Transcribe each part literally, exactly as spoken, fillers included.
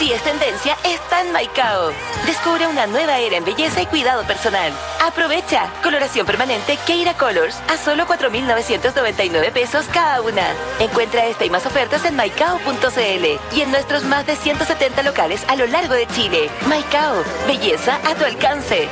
Si es tendencia, está en Maicao. Descubre una nueva era en belleza y cuidado personal. Aprovecha. Coloración permanente Keira Colors a solo cuatro mil novecientos noventa y nueve pesos cada una. Encuentra esta y más ofertas en maicao punto cl y en nuestros más de ciento setenta locales a lo largo de Chile. Maicao, belleza a tu alcance.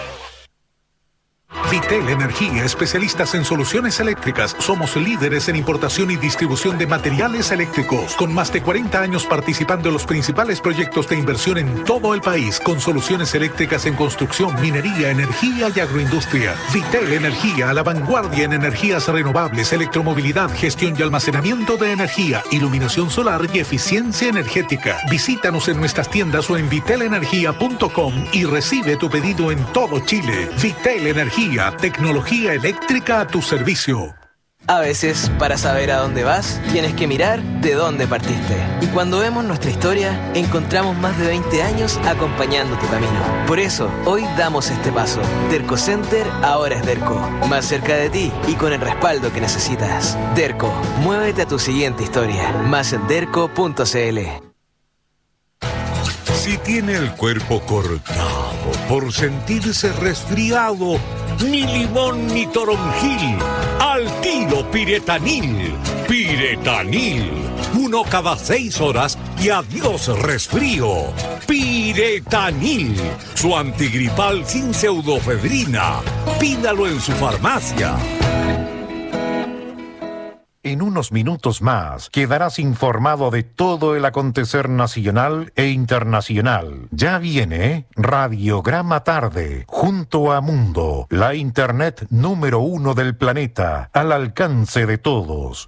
Vitel Energía, especialistas en soluciones eléctricas. Somos líderes en importación y distribución de materiales eléctricos, con más de cuarenta años participando en los principales proyectos de inversión en todo el país, con soluciones eléctricas en construcción, minería, energía y agroindustria. Vitel Energía, a la vanguardia en energías renovables, electromovilidad, gestión y almacenamiento de energía, iluminación solar y eficiencia energética. Visítanos en nuestras tiendas o en vitel energía punto com y recibe tu pedido en todo Chile. Vitel Energía, tecnología eléctrica a tu servicio. A veces, para saber a dónde vas, tienes que mirar de dónde partiste. Y cuando vemos nuestra historia, encontramos más de veinte años acompañando tu camino. Por eso, hoy damos este paso. Derco Center ahora es Derco. Más cerca de ti y con el respaldo que necesitas. Derco, muévete a tu siguiente historia. Más en derco punto cl. Si tiene el cuerpo cortado por sentirse resfriado, ni limón ni toronjil, al tiro Piretanil. Piretanil, uno cada seis horas y adiós resfrío. Piretanil, su antigripal sin pseudofedrina. Pídalo en su farmacia. En unos minutos más quedarás informado de todo el acontecer nacional e internacional. Ya viene Radiograma Tarde, junto a Mundo, la internet número uno del planeta, al alcance de todos.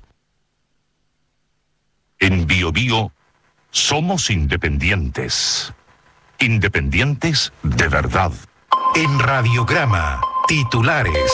En Bio Bio somos independientes. Independientes de verdad. En Radiograma, titulares.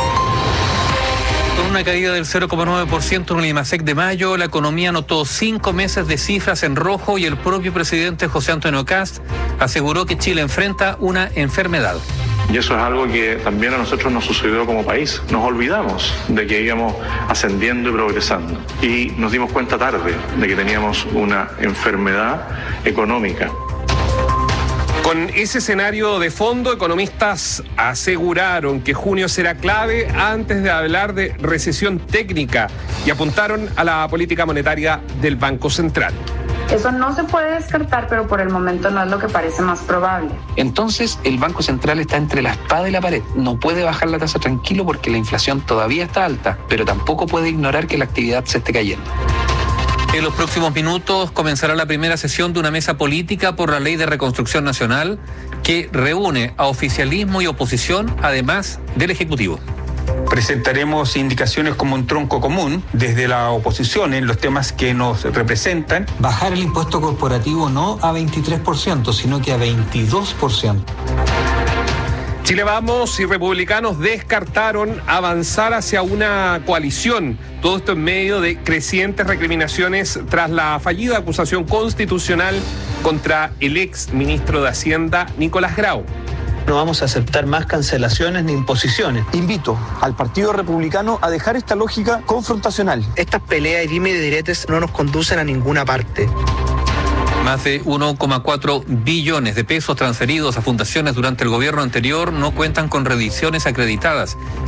Con una caída del cero coma nueve por ciento en el IMASEC de mayo, la economía notó cinco meses de cifras en rojo y el propio presidente José Antonio Kast aseguró que Chile enfrenta una enfermedad. Y eso es algo que también a nosotros nos sucedió como país. Nos olvidamos de que íbamos ascendiendo y progresando. Y nos dimos cuenta tarde de que teníamos una enfermedad económica. Con ese escenario de fondo, economistas aseguraron que junio será clave antes de hablar de recesión técnica y apuntaron a la política monetaria del Banco Central. Eso no se puede descartar, pero por el momento no es lo que parece más probable. Entonces, el Banco Central está entre la espada y la pared. No puede bajar la tasa tranquilo porque la inflación todavía está alta, pero tampoco puede ignorar que la actividad se esté cayendo. En los próximos minutos comenzará la primera sesión de una mesa política por la Ley de Reconstrucción Nacional que reúne a oficialismo y oposición, además del Ejecutivo. Presentaremos indicaciones como un tronco común desde la oposición en los temas que nos representan. Bajar el impuesto corporativo no a veintitrés por ciento, sino que a veintidós por ciento. Chile Vamos y republicanos descartaron avanzar hacia una coalición. Todo esto en medio de crecientes recriminaciones tras la fallida acusación constitucional contra el ex ministro de Hacienda, Nicolás Grau. No vamos a aceptar más cancelaciones ni imposiciones. Invito al Partido Republicano a dejar esta lógica confrontacional. Estas peleas y dime y diretes no nos conducen a ninguna parte. Más de uno coma cuatro billones de pesos transferidos a fundaciones durante el gobierno anterior no cuentan con reediciones acreditadas.